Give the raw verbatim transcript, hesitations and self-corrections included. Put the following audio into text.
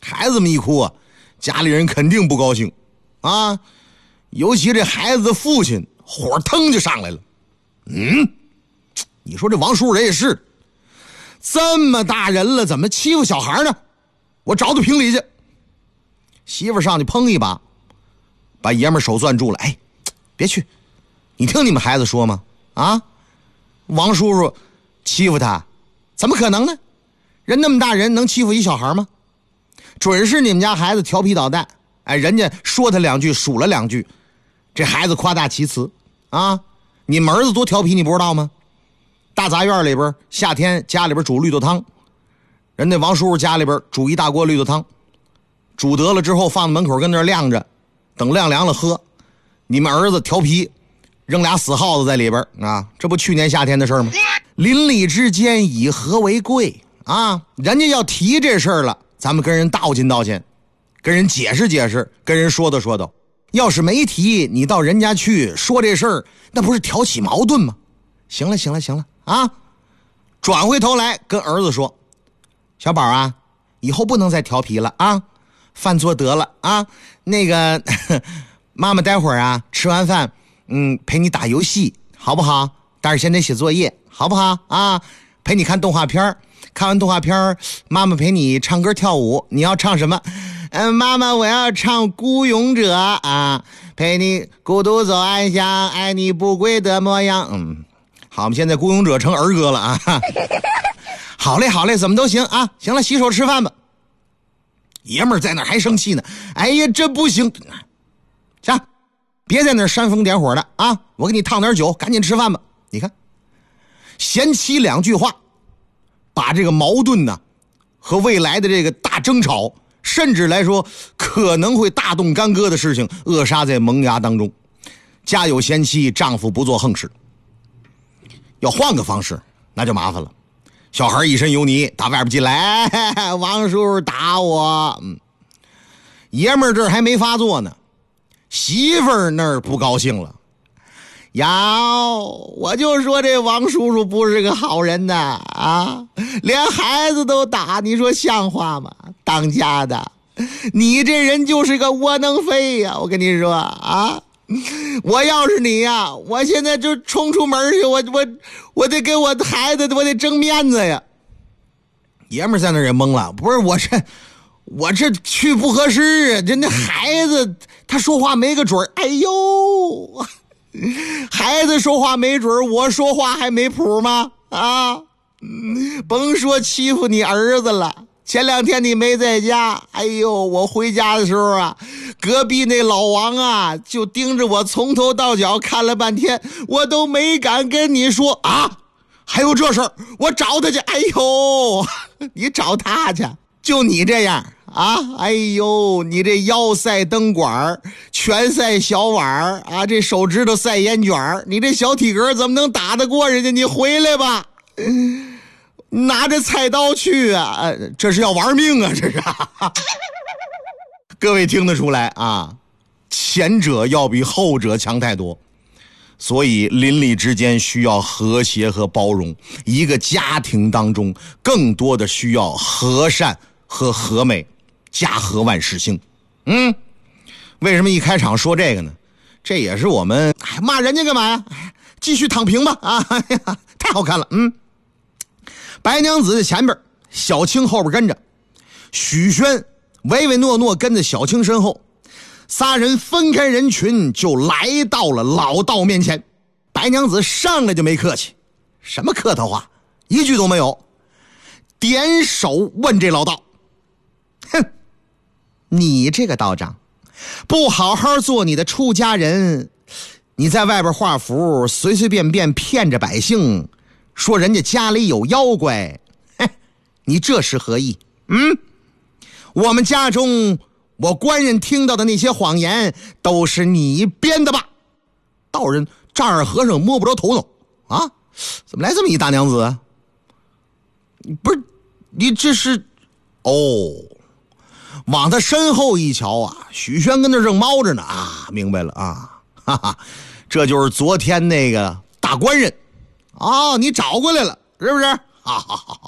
孩子们一哭啊，家里人肯定不高兴啊，尤其这孩子的父亲火腾就上来了。嗯，你说这王叔人也是，这么大人了怎么欺负小孩呢？我找他评理去。媳妇上去砰一把把爷们手攥住了。哎，别去，你听你们孩子说吗？啊，王叔叔欺负他，怎么可能呢？人那么大人能欺负一小孩吗？准是你们家孩子调皮捣蛋。哎，人家说他两句数了两句，这孩子夸大其词啊！你们儿子多调皮你不知道吗？大杂院里边夏天家里边煮绿豆汤，人家王叔叔家里边煮一大锅绿豆汤，煮得了之后放在门口跟那儿晾着，等晾凉了喝。你们儿子调皮扔俩死耗子在里边啊，这不去年夏天的事吗？邻里之间以和为贵啊，人家要提这事儿了，咱们跟人道歉道歉，跟人解释解释，跟人说道说道。要是没提，你到人家去说这事儿，那不是挑起矛盾吗？行了行了行了啊，转回头来跟儿子说，小宝啊，以后不能再调皮了啊，饭做得了啊，那个妈妈待会儿啊吃完饭嗯陪你打游戏好不好？但是先得写作业好不好啊？陪你看动画片，看完动画片妈妈陪你唱歌跳舞，你要唱什么？嗯，妈妈我要唱孤勇者啊，陪你孤独走暗巷，爱你不跪的模样。嗯，好，我们现在孤勇者成儿歌了啊。好嘞好嘞，怎么都行啊，行了，洗手吃饭吧。爷们儿在那还生气呢，哎呀这不行，行，别在那煽风点火的啊，我给你烫点酒，赶紧吃饭吧。你看贤妻两句话把这个矛盾呢和未来的这个大争吵，甚至来说可能会大动干戈的事情扼杀在萌芽当中。家有贤妻，丈夫不做横事。要换个方式那就麻烦了，小孩一身油泥打外边进来，哎，王叔叔打我。嗯，爷们儿这还没发作呢，媳妇儿那儿不高兴了。呀，我就说这王叔叔不是个好人呐啊，连孩子都打，你说像话吗？当家的，你这人就是个窝囊废呀！我跟你说啊，我要是你呀，我现在就冲出门去，我我我得给我孩子，我得争面子呀。爷们儿在那也懵了，不是我这我这去不合适啊，这那孩子他说话没个准儿，哎呦。孩子说话没准，我说话还没谱吗？啊，甭说欺负你儿子了，前两天你没在家，哎呦，我回家的时候啊，隔壁那老王啊就盯着我从头到脚看了半天，我都没敢跟你说啊，还有这事儿，我找他去。哎呦，你找他去，就你这样啊，哎呦，你这腰赛灯管，拳赛小碗啊，这手指头赛烟卷，你这小体格怎么能打得过人家？你回来吧，拿着菜刀去啊，这是要玩命啊，这是。各位听得出来啊，前者要比后者强太多，所以邻里之间需要和谐和包容，一个家庭当中更多的需要和善和和美，家和万事兴。嗯，为什么一开场说这个呢？这也是我们骂人家干嘛呀？继续躺平吧啊！哎呀，太好看了。嗯，白娘子在前边，小青后边跟着，许宣唯唯诺诺跟在小青身后，仨人分开人群就来到了老道面前。白娘子上来就没客气，什么客套话一句都没有，点手问这老道，哼，你这个道长不好好做你的出家人，你在外边画符，随随便便骗着百姓，说人家家里有妖怪，嘿，你这是何意？嗯，我们家中我官人听到的那些谎言都是你编的吧？道人丈二和尚摸不着头脑啊，怎么来这么一大娘子啊？不是你这是哦，往他身后一瞧啊，许宣跟那正猫着呢啊，明白了啊，哈哈，这就是昨天那个大官人哦，你找过来了是不是？哈哈哈哈。